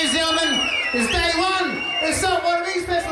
ladies and gentlemen, it's day one of the Saltwater East Festival.